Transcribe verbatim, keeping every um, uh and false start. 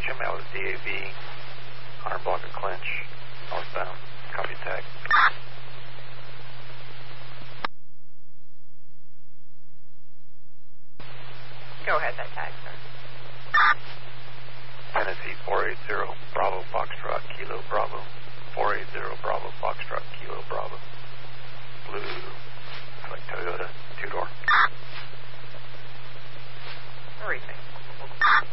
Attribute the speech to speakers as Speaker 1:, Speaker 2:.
Speaker 1: Jim out of D A B, one hundred block of Clinch, northbound. Copy tag.
Speaker 2: Go ahead, that tag, sir.
Speaker 1: Tennessee four eight zero, Bravo Foxtrot, Kilo Bravo. four eight zero, Bravo Foxtrot, Kilo Bravo.